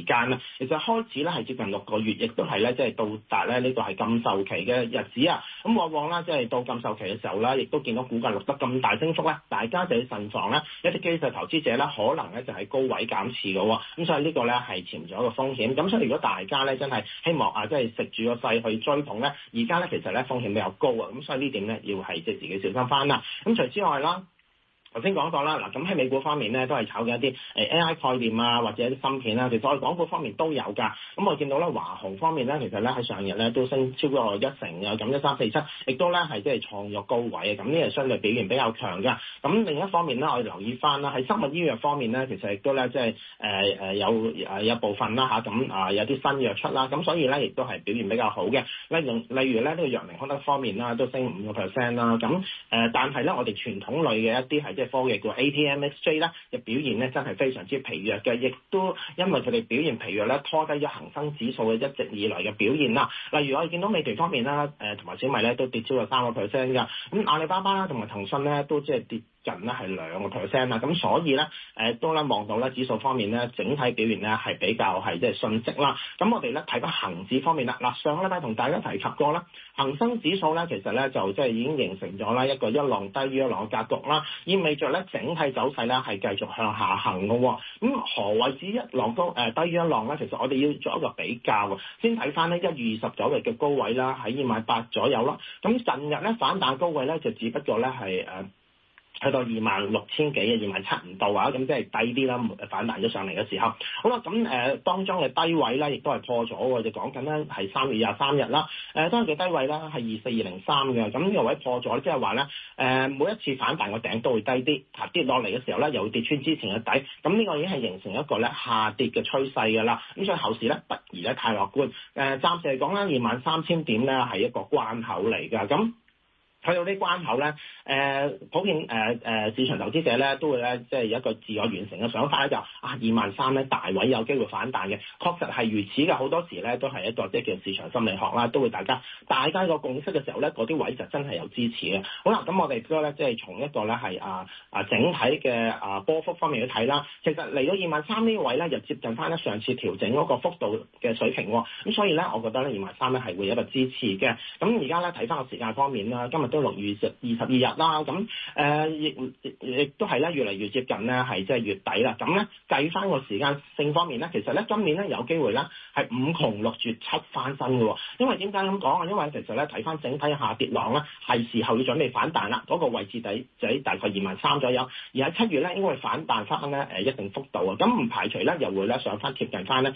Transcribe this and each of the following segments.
間咧，其實開始咧係接近6個月，亦都係咧即係到達咧呢個係禁售期嘅日子啊。咁往往啦即係到禁售期嘅時候咧，亦都見到股價錄得咁大升幅咧，大家就要慎防咧一啲機勢投資者咧可能咧就喺高位減持嘅喎。咁所以呢個咧係潛在一個風險。咁所以如果大家咧真係希望即係食住個勢去追捧咧，而家咧其實咧風險比較高啊。咁所以呢點咧要係即係自己小心翻啦。咁除此之外啦。頭先講過啦，嗱咁喺美股方面咧都係炒嘅一啲AI 概念啊，或者一啲芯片啦，其實我哋港股方面都有㗎。咁我見到咧華虹方面咧，其實咧喺上日咧都升超過1成嘅，咁1347，亦都咧係即係創咗高位啊。咁呢係相對表現比較強㗎。咁另一方面咧，我哋留意翻啦，喺生物醫藥方面咧，其實亦都咧即係有部分啦咁有啲新藥出啦，咁所以咧亦都係表現比較好嘅。例如咧呢個藥明康德方面啦，都升5%啦。咁但係咧我哋傳統類嘅一啲係即係科技叫 ATMXJ 咧嘅表現咧真係非常之疲弱嘅，亦都因為佢哋表現疲弱咧拖低咗恒生指數嘅一直以來嘅表現啦。例如我哋見到美團方面啦，同埋小米咧都跌超過3%㗎，咁阿里巴巴啦同埋騰訊咧都即係跌近咧係2%啦，咁所以咧都咧望到咧指數方面咧整體表現咧係比較係即係遜色啦。咁我哋咧睇翻恒指方面啦，嗱上個禮拜同大家提及過啦，恒生指數咧其實咧就即係已經形成咗啦一個一浪低於一浪嘅格局啦，意味著咧整體走勢咧係繼續向下行嘅喎。咁何謂止一浪低於一浪咧？其實我哋要做一個比較，先睇翻呢1月29日嘅高位啦，喺28,000左右啦。咁近日咧反彈高位咧就只不過咧係去到26,000幾嘅27,000唔到啊，咁即係低啲啦，反彈咗上嚟嘅時候。好啦，咁當中嘅低位咧，亦都係破咗喎，就講緊咧係3月23日啦。當日嘅低位啦係24,203嘅，咁呢個位破咗，即係話咧每一次反彈個頂都會低啲，跌落嚟嘅時候咧又會跌穿之前嘅底，咁呢個已經係形成一個咧下跌嘅趨勢㗎啦。咁所以後市咧不宜咧太樂觀。暫時嚟講咧23,000點咧係一個關口嚟㗎，咁。去到呢關口咧，普遍市場投資者咧都會咧即係有一個自我完成嘅想法咧，就23,000咧大位有機會反彈嘅，確實係如此嘅。好多時咧都係一個即係叫市場心理學啦，都會大家個共識嘅時候咧，嗰啲位就真係有支持嘅。好啦，咁我哋都咧即係從一個咧係整體嘅波幅方面去睇啦。其實嚟到23,000呢個位咧，就接近翻咧上次調整嗰個幅度嘅水平喎。咁所以咧，我覺得咧23,000咧係會有一個支持嘅。咁而家咧睇翻個時間方面啦，今日都6月22日啦，咁亦都係咧越嚟越接近咧係即係月底啦。咁咧計翻個時間性方面咧，其實咧今年咧有機會咧係5窮6絕7翻身嘅喎。因為點解咁講啊？因為其實咧睇翻整體下跌浪咧係時候要準備反彈啦。嗰個位置底就喺大概23,000左右，而喺7月咧應該會反彈翻咧一定幅度啊。咁唔排除咧又會咧上翻貼近翻咧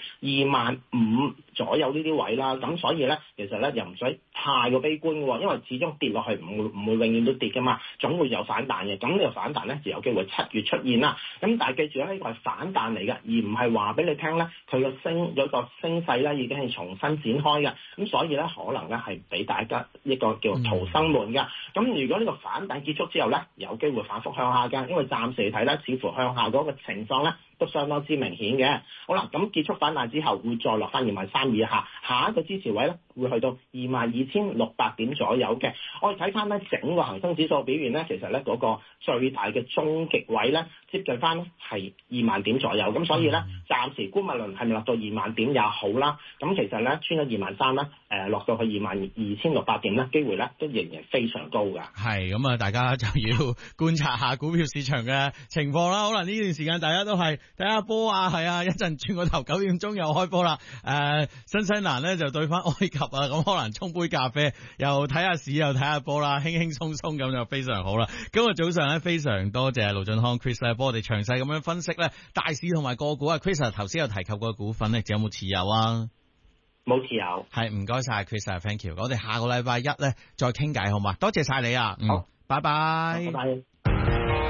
25,000左右呢啲位啦。咁所以咧其實咧又唔使太過悲觀嘅喎，因為始終跌落去唔會永遠都跌㗎嘛，總會有反彈嘅。咁呢個反彈咧就有機會7月出現啦。咁但係記住咧，呢個係反彈嚟嘅，而唔係話俾你聽咧，佢個升勢咧已經係重新展開嘅。咁所以咧可能咧係俾大家一個叫逃生門㗎。咁如果呢個反彈結束之後咧，有機會反覆向下㗎，因為暫時嚟睇咧，似乎向下嗰個情況咧都相當之明顯嘅。好啦，咁結束反彈之後會再落翻23,000以下，下一個支持位咧會去到22,600點左右嘅。我哋睇翻咧整個恒生指數表現咧，其實咧嗰個最大嘅終極位咧接近翻係20,000點左右。咁所以咧暫時姑勿論係咪落到20,000點也好啦。咁其實咧穿咗23,000咧落到去22,600點咧，機會咧都仍然非常高㗎。 係咁啊，大家就要觀察下股票市場嘅情況啦。可能呢段時間大家都係睇下波啊，係啊，一陣轉個頭9點鐘又開波啦。新西蘭咧就對翻埃及啊，咁可能沖杯咖啡，又睇下市又睇下波啦，輕輕鬆鬆咁就非常好啦。今日早上咧非常多謝盧駿匡 Chris 咧幫我哋詳細咁樣分析咧大市同埋個股啊。Chris 頭先有提及過股份咧，有冇持有啊？ 冇持有。 係，唔該晒 Chris，thank you。我哋下個禮拜一咧再傾偈好嘛？多謝晒你啊。 好， 拜拜。 拜拜。